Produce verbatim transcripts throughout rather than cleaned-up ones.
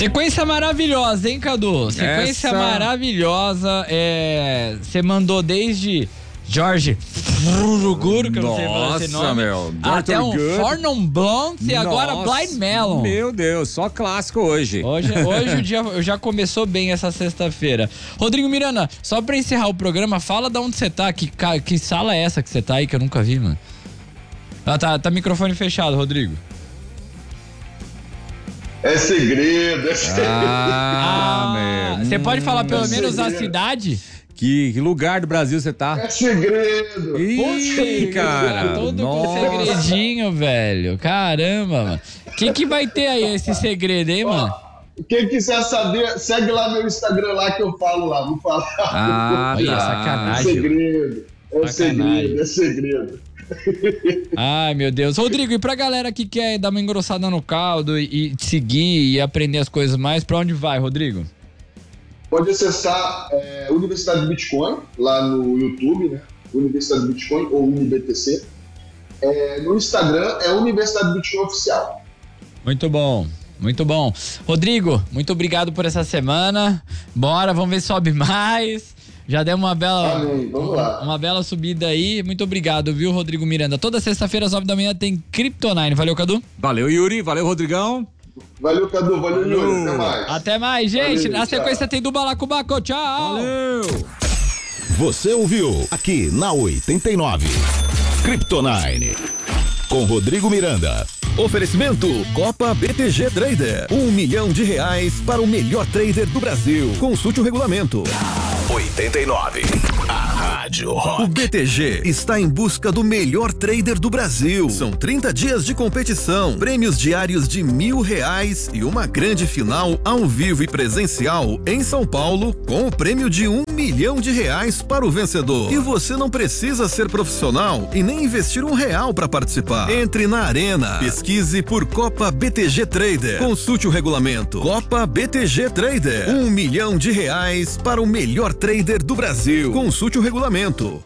Sequência maravilhosa, hein, Cadu? Sequência Essa... maravilhosa. É... Você mandou desde Jorge Fruguro, que eu não sei falar esse nome. Meu. Até um Fornon Blonde e agora Blind Melon. Meu Deus, só clássico hoje. Hoje, hoje o dia já começou bem essa sexta-feira. Rodrigo Miranda, só pra encerrar o programa, fala de onde você tá. Que, que sala é essa que você tá aí que eu nunca vi, mano? Ah, tá, tá microfone fechado, Rodrigo. É segredo, é segredo. Ah, Você pode falar pelo é menos segredo. a cidade? Que, que lugar do Brasil você tá? É segredo. Ih, cara. Todo Nossa. com segredinho, velho. Caramba, mano. O que que vai ter aí esse segredo, hein, mano? Quem quiser saber, segue lá meu Instagram lá que eu falo lá. Vou falar. Ah, Olha, tá. É sacanagem. segredo. É Sacanagem. segredo, é segredo. Ai, meu Deus. Rodrigo, e pra galera que quer dar uma engrossada no caldo e, e te seguir e aprender as coisas mais, pra onde vai, Rodrigo? Pode acessar é, Universidade do Bitcoin, lá no YouTube, né? Universidade do Bitcoin ou U N B T C. É, no Instagram é Universidade do Bitcoin Oficial. Muito bom, muito bom. Rodrigo, muito obrigado por essa semana. Bora, vamos ver se sobe mais. Já deu uma bela, Amém, vamos lá. uma bela subida aí. Muito obrigado, viu, Rodrigo Miranda? Toda sexta-feira às nove da manhã tem Cryptonine. Valeu, Cadu. Valeu, Yuri. Valeu, Rodrigão. Valeu, Cadu. Valeu, Valeu. Yuri. Até mais. Até mais, gente. Valeu, Na tchau. sequência tem do Balacobaco. Tchau. Valeu. Você ouviu aqui na oitenta e nove. Cryptonine. Com Rodrigo Miranda. Oferecimento Copa B T G Trader. Um milhão de reais para o melhor trader do Brasil. Consulte o regulamento. oitenta e nove. A Rádio Rock. O B T G está em busca do melhor trader do Brasil. São trinta dias de competição, prêmios diários de mil reais e uma grande final ao vivo e presencial em São Paulo com o prêmio de um milhão de reais para o vencedor. E você não precisa ser profissional e nem investir um real para participar. Entre na arena. Pesquise por Copa B T G Trader. Consulte o regulamento. Copa B T G Trader. Um milhão de reais para o melhor trader do Brasil. Consulte o regulamento.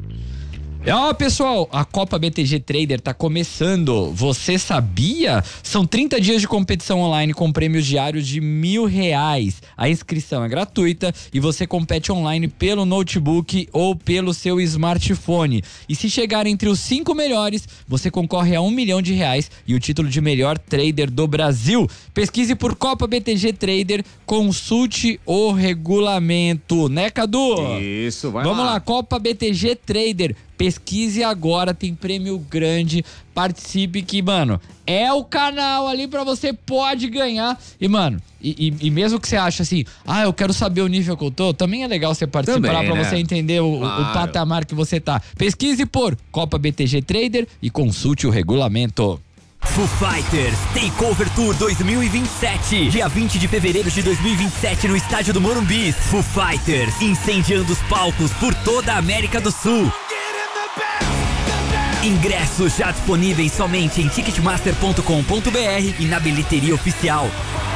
Ó, pessoal, a Copa B T G Trader tá começando. Você sabia? São trinta dias de competição online com prêmios diários de mil reais. A inscrição é gratuita e você compete online pelo notebook ou pelo seu smartphone. E se chegar entre os cinco melhores, você concorre a um milhão de reais e o título de melhor trader do Brasil. Pesquise por Copa B T G Trader, consulte o regulamento, né, Cadu? Isso, vai Vamos lá. lá, Copa B T G Trader. Pesquise agora, tem prêmio grande, participe que, mano, é o canal ali pra você pode ganhar. E, mano, e, e, e mesmo que você ache assim, ah, eu quero saber o nível que eu tô, também é legal você participar Também, pra né? você entender o, Claro. o patamar que você tá. Pesquise por Copa B T G Trader e consulte o regulamento. Foo Fighters Takeover Tour dois mil e vinte e sete, dia vinte de fevereiro de dois mil e vinte e sete no estádio do Morumbi. Foo Fighters incendiando os palcos por toda a América do Sul. Ingressos já disponíveis somente em ticketmaster ponto com ponto br e na bilheteria oficial.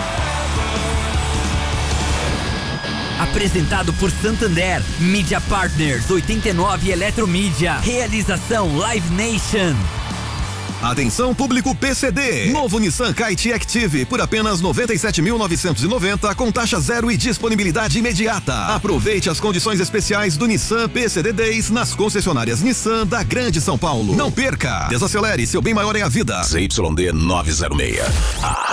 Apresentado por Santander, Media Partners oitenta e nove Eletromídia, realização Live Nation. Atenção público P C D. Novo Nissan Kite Active por apenas noventa e sete mil novecentos e noventa com taxa zero e disponibilidade imediata. Aproveite as condições especiais do Nissan P C D dez nas concessionárias Nissan da Grande São Paulo. Não perca. Desacelere, seu bem maior é a vida. Z Y D novecentos e seis.